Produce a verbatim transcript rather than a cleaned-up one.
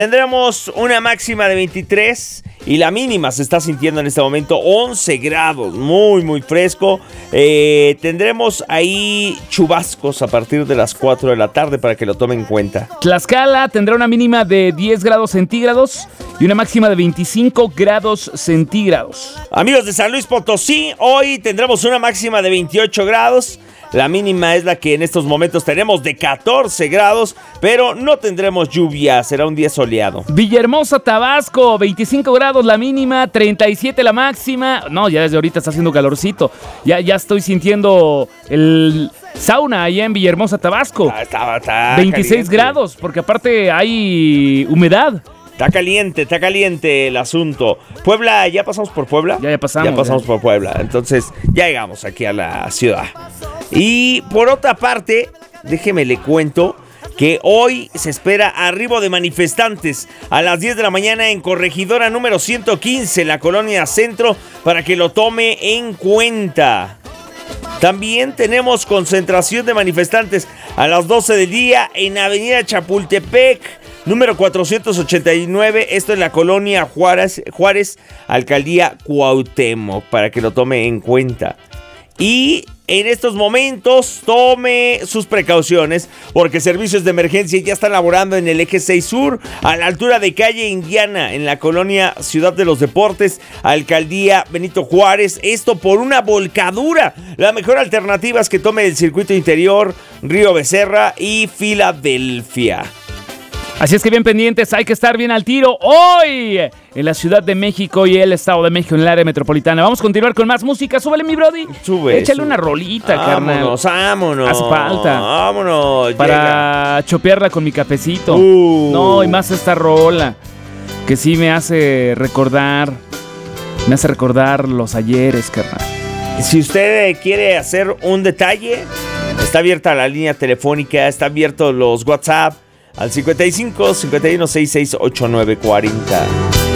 Tendremos una máxima de veintitrés y la mínima se está sintiendo en este momento once grados, muy muy fresco. Eh, tendremos ahí chubascos a partir de las cuatro de la tarde para que lo tomen en cuenta. Tlaxcala tendrá una mínima de diez grados centígrados y una máxima de veinticinco grados centígrados. Amigos de San Luis Potosí, hoy tendremos una máxima de veintiocho grados. La mínima es la que en estos momentos tenemos de catorce grados, pero no tendremos lluvia, será un día soleado. Villahermosa, Tabasco, veinticinco grados la mínima, treinta y siete la máxima. No, ya desde ahorita está haciendo calorcito. Ya, ya estoy sintiendo el sauna allá en Villahermosa, Tabasco. Ah, está, está veintiséis caliente. grados, porque aparte hay humedad. Está caliente, está caliente el asunto. Puebla, ¿ya pasamos por Puebla? Ya, ya pasamos. Ya pasamos ya. por Puebla. Entonces, ya llegamos aquí a la ciudad. Y por otra parte, déjeme le cuento que hoy se espera arribo de manifestantes a las diez de la mañana en Corregidora número ciento quince, en la colonia Centro, para que lo tome en cuenta. También tenemos concentración de manifestantes a las doce del día en Avenida Chapultepec, número cuatrocientos ochenta y nueve, esto en la colonia Juárez, Juárez, Alcaldía Cuauhtémoc, para que lo tome en cuenta. Y en estos momentos tome sus precauciones porque servicios de emergencia ya están laborando en el eje seis Sur, a la altura de calle Indiana, en la colonia Ciudad de los Deportes, Alcaldía Benito Juárez. Esto por una volcadura. La mejor alternativa es que tome el circuito interior, Río Becerra y Filadelfia. Así es que bien pendientes, hay que estar bien al tiro hoy en la Ciudad de México y el Estado de México en el área metropolitana. Vamos a continuar con más música. Súbele, mi brody. Sube. Échale sube. una rolita, vámonos, carnal. Vámonos, Hace falta. Vámonos. Para llega. chopearla con mi cafecito. Uh. No, y más esta rola que sí me hace recordar, me hace recordar los ayeres, carnal. Si usted quiere hacer un detalle, está abierta la línea telefónica, está abierto los WhatsApp al cincuenta y cinco, cincuenta y uno, sesenta y seis, ochenta y nueve cuarenta.